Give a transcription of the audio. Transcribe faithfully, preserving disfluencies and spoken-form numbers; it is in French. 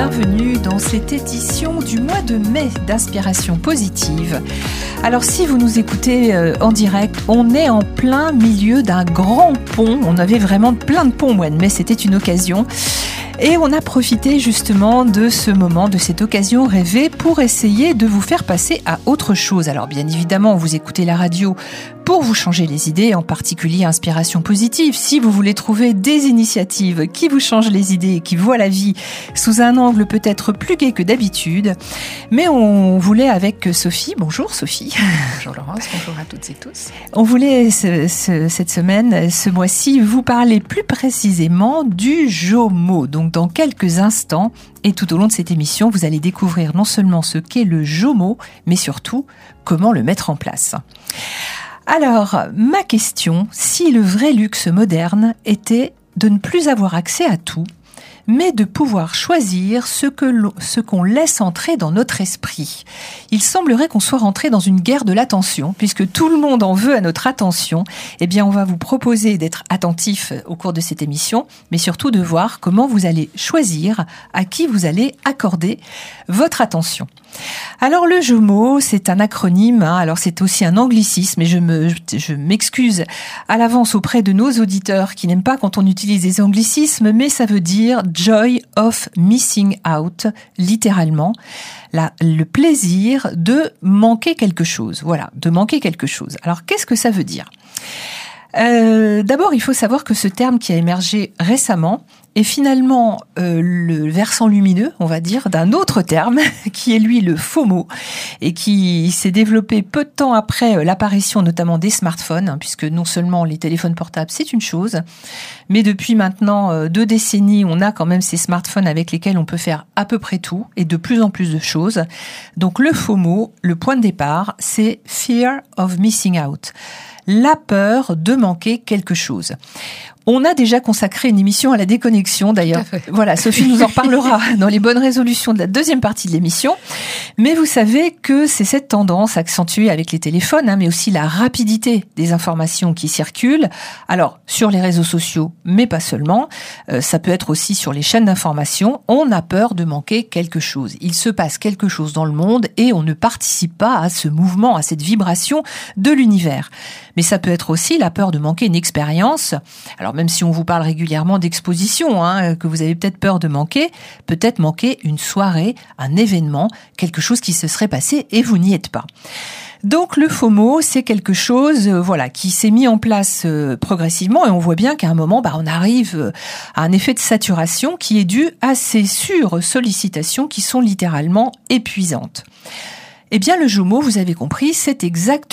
bienvenue dans cette édition du mois de mai d'Inspiration Positive. Alors si vous nous écoutez euh, en direct, on est en plein milieu d'un grand pont. On avait vraiment plein de ponts au mois de mai, c'était une occasion. Et on a profité justement de ce moment, de cette occasion rêvée pour essayer de vous faire passer à autre chose. Alors bien évidemment, vous écoutez la radio pour vous changer les idées, en particulier Inspiration Positive. Si vous voulez trouver des initiatives qui vous changent les idées, qui voient la vie sous un angle peut-être plus gai que d'habitude. Mais on voulait avec Sophie, bonjour Sophie. Bonjour Laurence, bonjour à toutes et tous. On voulait ce, ce, cette semaine, ce mois-ci, vous parler plus précisément du Jomo. Donc dans quelques instants et tout au long de cette émission, vous allez découvrir non seulement ce qu'est le Jomo, mais surtout comment le mettre en place. Alors, ma question, si le vrai luxe moderne était de ne plus avoir accès à tout, mais de pouvoir choisir ce que l'on, ce qu'on laisse entrer dans notre esprit. Il semblerait qu'on soit rentré dans une guerre de l'attention, puisque tout le monde en veut à notre attention. Eh bien, on va vous proposer d'être attentif au cours de cette émission, mais surtout de voir comment vous allez choisir à qui vous allez accorder votre attention. Alors le Jomo, c'est un acronyme, hein, alors c'est aussi un anglicisme, et je me, je m'excuse à l'avance auprès de nos auditeurs qui n'aiment pas quand on utilise des anglicismes, mais ça veut dire Joy of Missing Out, littéralement, la, le plaisir de manquer quelque chose, voilà, de manquer quelque chose. Alors qu'est-ce que ça veut dire ? Euh, d'abord, il faut savoir que ce terme qui a émergé récemment est finalement euh, le versant lumineux, on va dire, d'un autre terme, qui est lui le FOMO, et qui s'est développé peu de temps après l'apparition notamment des smartphones, hein, puisque non seulement les téléphones portables, c'est une chose, mais depuis maintenant euh, deux décennies, on a quand même ces smartphones avec lesquels on peut faire à peu près tout, et de plus en plus de choses. Donc le FOMO, le point de départ, c'est Fear of Missing Out. La peur de manquer quelque chose. On a déjà consacré une émission à la déconnexion, d'ailleurs. Voilà, Sophie nous en reparlera dans les bonnes résolutions de la deuxième partie de l'émission. Mais vous savez que c'est cette tendance accentuée avec les téléphones, hein, mais aussi la rapidité des informations qui circulent. Alors, sur les réseaux sociaux, mais pas seulement. Euh, ça peut être aussi sur les chaînes d'information. On a peur de manquer quelque chose. Il se passe quelque chose dans le monde et on ne participe pas à ce mouvement, à cette vibration de l'univers. Mais ça peut être aussi la peur de manquer une expérience. Alors, même si on vous parle régulièrement d'exposition, hein, que vous avez peut-être peur de manquer, peut-être manquer une soirée, un événement, quelque chose qui se serait passé et vous n'y êtes pas. Donc le FOMO, c'est quelque chose, euh, voilà, qui s'est mis en place euh, progressivement et on voit bien qu'à un moment, bah, on arrive euh, à un effet de saturation qui est dû à ces sursollicitations qui sont littéralement épuisantes. Eh bien, le Jomo, vous avez compris, c'est exactement